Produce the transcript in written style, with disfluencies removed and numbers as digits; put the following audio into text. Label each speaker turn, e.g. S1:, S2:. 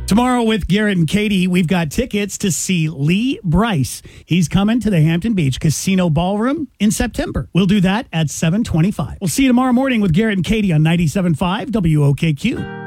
S1: Tomorrow with Garrett and Katie, we've got tickets to see Lee Brice. He's coming to the Hampton Beach Casino Ballroom in September. We'll do that at 7:25. We'll see you tomorrow morning with Garrett and Katie on 97.5 WOKQ.